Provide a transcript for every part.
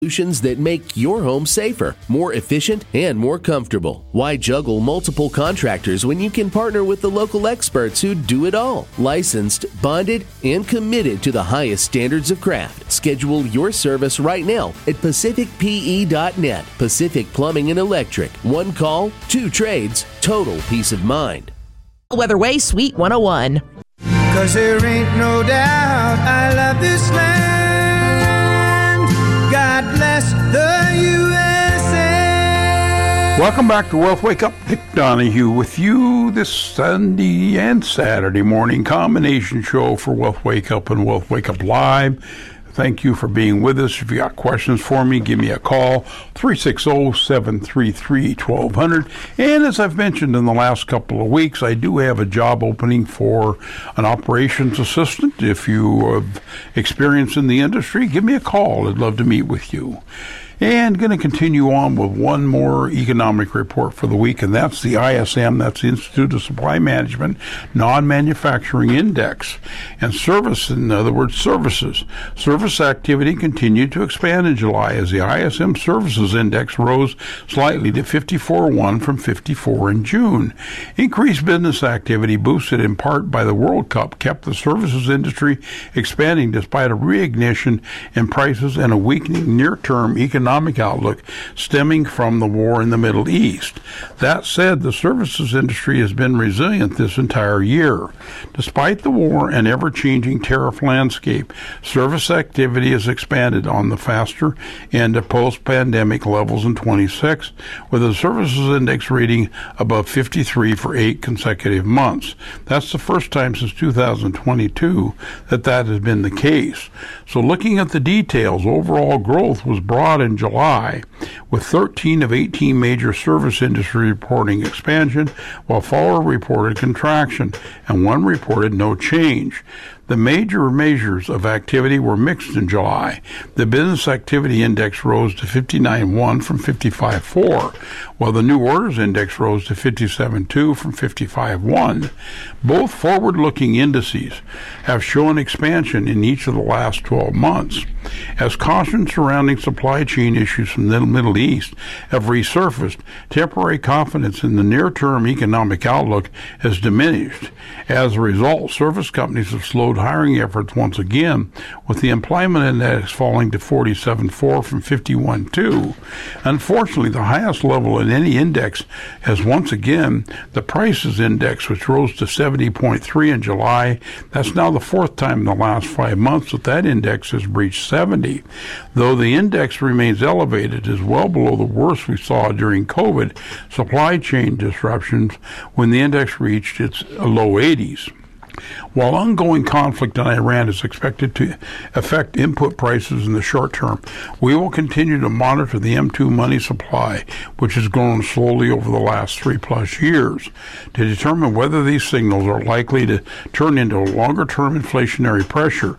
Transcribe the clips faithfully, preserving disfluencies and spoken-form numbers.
Solutions that make your home safer, more efficient, and more comfortable. Why juggle multiple contractors when you can partner with the local experts who do it all? Licensed, bonded, and committed to the highest standards of craft. Schedule your service right now at pacific p e dot net. Pacific Plumbing and Electric. One call, two trades, total peace of mind. Weatherway Suite one oh one. Cause there ain't no doubt I love this land. God bless the U S A. Welcome back to Wealth Wake Up. Dick Donahue with you this Sunday and Saturday morning combination show for Wealth Wake Up and Wealth Wake Up Live. Thank you for being with us. If you got questions for me, give me a call, three six zero, seven three three, one two zero zero. And as I've mentioned in the last couple of weeks, I do have a job opening for an operations assistant. If you have experience in the industry, give me a call. I'd love to meet with you. And going to continue on with one more economic report for the week, and that's the I S M, that's the Institute of Supply Management, Non-Manufacturing Index. And service, in other words, services. Service activity continued to expand in July as the I S M Services Index rose slightly to fifty-four point one from fifty-four in June. Increased business activity, boosted in part by the World Cup, kept the services industry expanding despite a reignition in prices and a weakening near-term economic outlook stemming from the war in the Middle East. That said, the services industry has been resilient this entire year. Despite the war and ever-changing tariff landscape, service activity has expanded on the faster end of post-pandemic levels in twenty-six, with the services index reading above fifty-three for eight consecutive months. That's the first time since two thousand twenty-two that that has been the case. So looking at the details, overall growth was broad in July, with thirteen of eighteen major service industry reporting expansion, while four reported contraction, and one reported no change. The major measures of activity were mixed in July. The Business Activity Index rose to fifty-nine point one from fifty-five point four, while the New Orders Index rose to fifty-seven point two from fifty-five point one. Both forward-looking indices have shown expansion in each of the last twelve months. As caution surrounding supply chain issues from the Middle East have resurfaced, temporary confidence in the near-term economic outlook has diminished. As a result, service companies have slowed hiring efforts once again, with the employment index falling to forty-seven point four from fifty-one point two. Unfortunately, the highest level in any index has once again the prices index, which rose to seventy point three in July. That's now the fourth time in the last five months that that index has breached seventy. Though the index remains elevated, it is well below the worst we saw during COVID supply chain disruptions when the index reached its low eighties. While ongoing conflict in Iran is expected to affect input prices in the short term, we will continue to monitor the M two money supply, which has grown slowly over the last three-plus years, to determine whether these signals are likely to turn into longer-term inflationary pressure.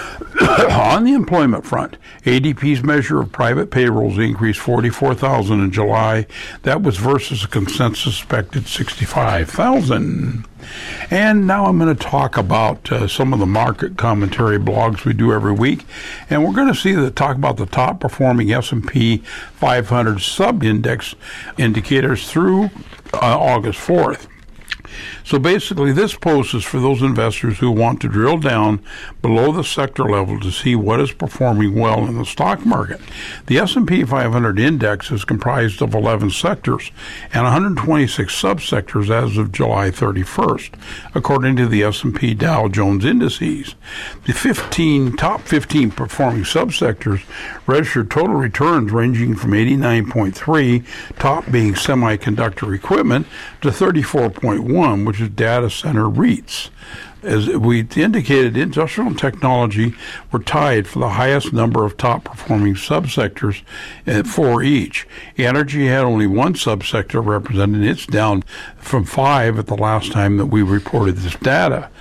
On the employment front, A D P's measure of private payrolls increased forty-four thousand in July. That was versus a consensus expected sixty-five thousand. And now I'm going to talk about uh, some of the market commentary blogs we do every week, and we're going to see that talk about the top performing S and P five hundred sub-index indicators through uh, August fourth. So basically, this post is for those investors who want to drill down below the sector level to see what is performing well in the stock market. The S and P five hundred index is comprised of eleven sectors and one hundred twenty-six subsectors as of July thirty-first, according to the S and P Dow Jones Indices. The fifteen top fifteen performing subsectors registered total returns ranging from eighty-nine point three, top being semiconductor equipment, to thirty-four point one, which is data center REITs. As we indicated, industrial and technology were tied for the highest number of top-performing subsectors for each. Energy had only one subsector represented. It's down from five at the last time that we reported this data.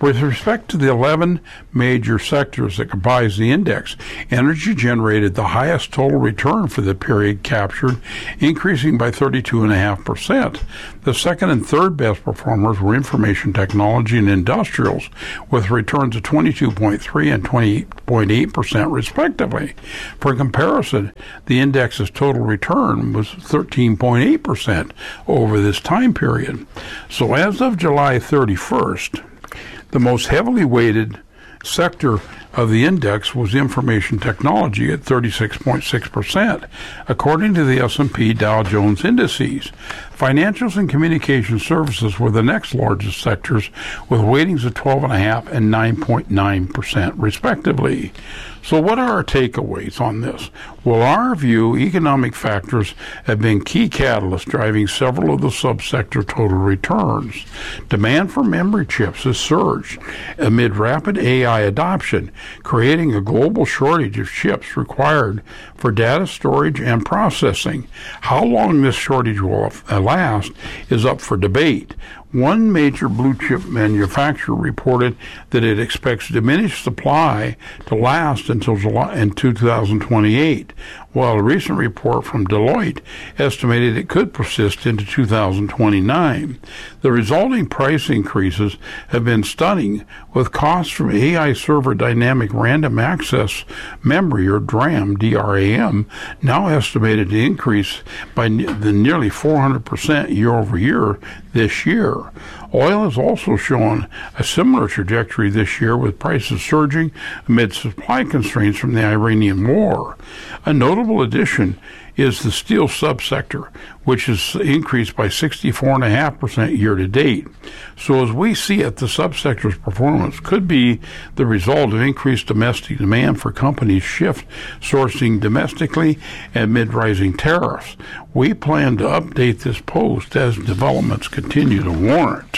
With respect to the eleven major sectors that comprise the index, energy generated the highest total return for the period captured, increasing by thirty-two point five percent. The second and third best performers were information technology and industrials, with returns of twenty-two point three and twenty-eight point eight percent respectively. For comparison, the index's total return was thirteen point eight percent over this time period. So as of July thirty-first, the most heavily weighted sector of the index was information technology at thirty-six point six percent, according to the S and P Dow Jones Indices. Financials and communication services were the next largest sectors, with weightings of twelve point five and nine point nine percent, respectively. So what are our takeaways on this? Well, in our view, economic factors have been key catalysts driving several of the subsector total returns. Demand for memory chips has surged amid rapid A I adoption, creating a global shortage of chips required for data storage and processing. How long this shortage will last is up for debate. One major blue chip manufacturer reported that it expects diminished supply to last until July in two thousand twenty-eight, while a recent report from Deloitte estimated it could persist into two thousand twenty-nine. The resulting price increases have been stunning, with costs from A I server dynamic random access memory, or DRAM, D R A M, now estimated to increase by the nearly four hundred percent year over year this year. Oil has also shown a similar trajectory this year, with prices surging amid supply constraints from the Iranian war. A notable addition is the steel subsector, which has increased by sixty-four point five percent year to date. So as we see it, the subsector's performance could be the result of increased domestic demand for companies shift sourcing domestically amid rising tariffs. We plan to update this post as developments continue to warrant.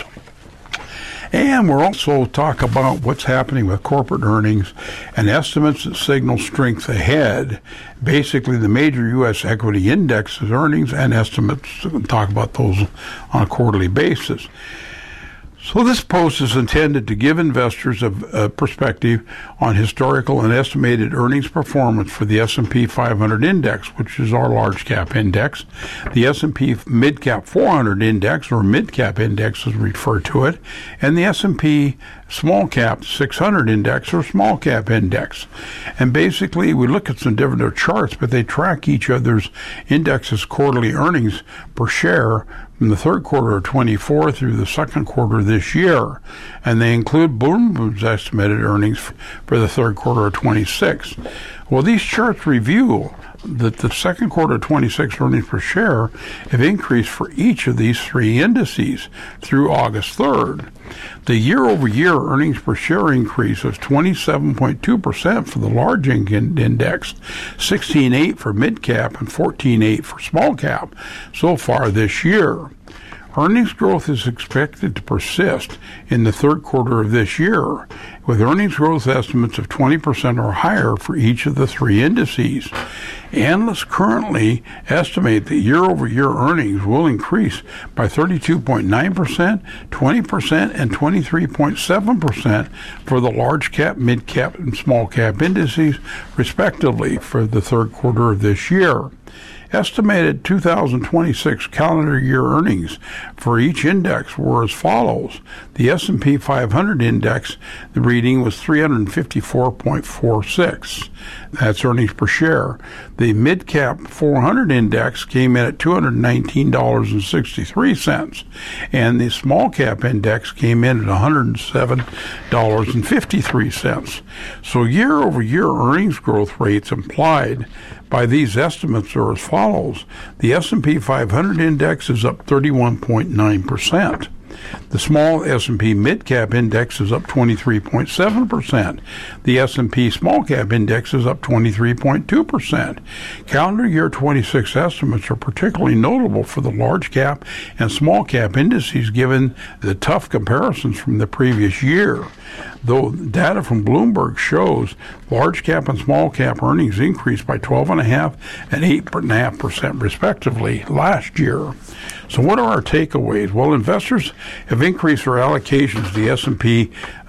And we'll also talk about what's happening with corporate earnings and estimates that signal strength ahead. Basically, the major U S equity indexes earnings and estimates. We'll talk about those on a quarterly basis. So this post is intended to give investors a, a perspective on historical and estimated earnings performance for the S and P five hundred index, which is our large cap index, the S and P mid cap four hundred index, or mid cap index as we refer to it, and the S and P small cap six hundred index, or small cap index. And basically we look at some different charts, but they track each other's index's quarterly earnings per share from the third quarter of twenty-four through the second quarter of this year, and they include Bloomberg's estimated earnings for the third quarter of twenty-six. Well, these charts review that the second quarter of twenty-six earnings per share have increased for each of these three indices through August third. The year-over-year earnings per share increase was twenty-seven point two percent for the large index, sixteen point eight percent for mid-cap, and fourteen point eight percent for small-cap so far this year. Earnings growth is expected to persist in the third quarter of this year, with earnings growth estimates of twenty percent or higher for each of the three indices. Analysts currently estimate that year-over-year earnings will increase by thirty-two point nine percent, twenty percent, and twenty-three point seven percent for the large cap, mid cap, and small cap indices, respectively, for the third quarter of this year. Estimated two thousand twenty-six calendar year earnings for each index were as follows. The S and P five hundred index, the reading was three hundred fifty-four point four six. That's earnings per share. The mid-cap four hundred index came in at two hundred nineteen dollars and sixty-three cents, and the small-cap index came in at one hundred seven dollars and fifty-three cents. So year-over-year earnings growth rates implied by these estimates are as follows. The S and P five hundred index is up thirty-one point nine percent. The small S and P mid-cap index is up twenty-three point seven percent. The S and P small-cap index is up twenty-three point two percent. Calendar year twenty-six estimates are particularly notable for the large-cap and small-cap indices, given the tough comparisons from the previous year. Though data from Bloomberg shows large cap and small cap earnings increased by twelve point five and eight point five percent respectively last year. So what are our takeaways? Well, investors have increased their allocations to the S and P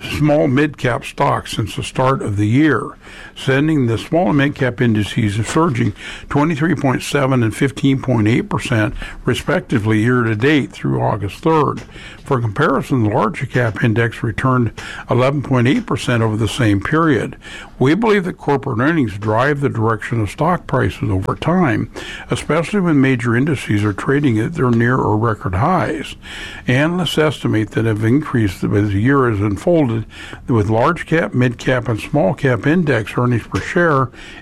small mid-cap stocks since the start of the year, sending the small and mid-cap indices surging twenty-three point seven and fifteen point eight percent respectively year-to-date through August third. For comparison, the large cap index returned eleven point eight percent over the same period. We believe that corporate earnings drive the direction of stock prices over time, especially when major indices are trading at their near or record highs. Analysts estimate that have increased as the year has unfolded, with large cap, mid cap, and small cap index earnings per share